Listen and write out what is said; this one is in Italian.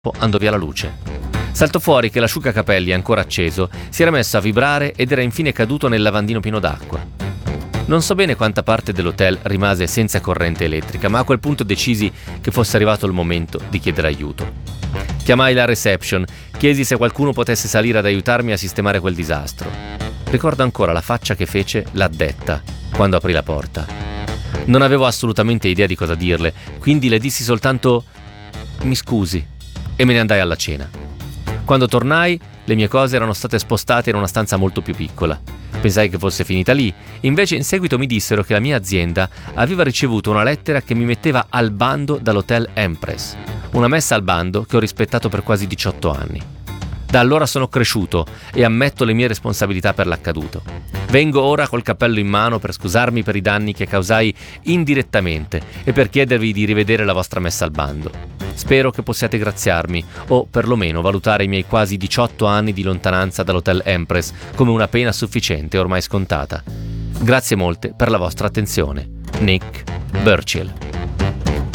andò via la luce. Saltò fuori che l'asciugacapelli, ancora acceso, si era messo a vibrare ed era infine caduto nel lavandino pieno d'acqua. Non so bene quanta parte dell'hotel rimase senza corrente elettrica, ma a quel punto decisi che fosse arrivato il momento di chiedere aiuto. Chiamai la reception, chiesi se qualcuno potesse salire ad aiutarmi a sistemare quel disastro. Ricordo ancora la faccia che fece l'addetta quando aprì la porta. Non avevo assolutamente idea di cosa dirle, quindi le dissi soltanto «Mi scusi» e me ne andai alla cena. Quando tornai, le mie cose erano state spostate in una stanza molto più piccola. Pensai che fosse finita lì, invece in seguito mi dissero che la mia azienda aveva ricevuto una lettera che mi metteva al bando dall'Hotel Empress, una messa al bando che ho rispettato per quasi 18 anni. Da allora sono cresciuto e ammetto le mie responsabilità per l'accaduto. Vengo ora col cappello in mano per scusarmi per i danni che causai indirettamente e per chiedervi di rivedere la vostra messa al bando. Spero che possiate graziarmi o perlomeno valutare i miei quasi 18 anni di lontananza dall'Hotel Empress come una pena sufficiente ormai scontata. Grazie molte per la vostra attenzione. Nick Burchill.